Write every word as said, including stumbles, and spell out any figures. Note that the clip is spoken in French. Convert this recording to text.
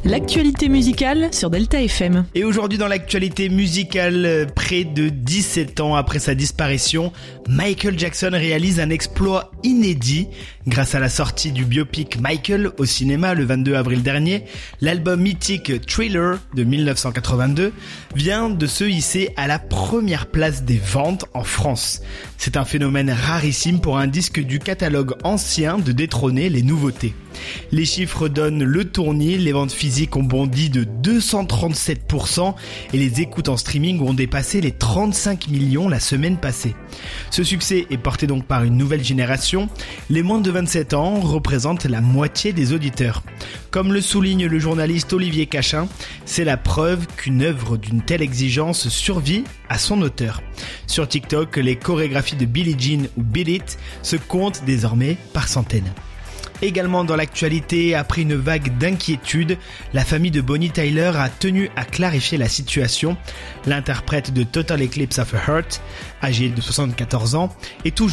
L'actualité musicale sur Delta F M. Et aujourd'hui dans l'actualité musicale, près de dix-sept ans après sa disparition, Michael Jackson réalise un exploit inédit. Grâce à la sortie du biopic Michael au cinéma le vingt-deux avril dernier, l'album mythique Thriller de dix-neuf cent quatre-vingt-deux vient de se hisser à la première place des ventes en France. C'est un phénomène rarissime pour un disque du catalogue ancien de détrôner les nouveautés. Les chiffres donnent le tournis, les ventes physiques ont bondi de deux cent trente-sept pour cent et les écoutes en streaming ont dépassé les trente-cinq millions la semaine passée. Ce succès est porté donc par une nouvelle génération. Les moins de vingt-sept ans représentent la moitié des auditeurs. Comme le souligne le journaliste Olivier Cachin, c'est la preuve qu'une œuvre d'une telle exigence survit à son auteur. Sur TikTok, les chorégraphies de Billie Jean ou Beat It se comptent désormais par centaines. Également dans l'actualité, après une vague d'inquiétude, la famille de Bonnie Tyler a tenu à clarifier la situation. L'interprète de Total Eclipse of a Heart, âgée de soixante-quatorze ans, est toujours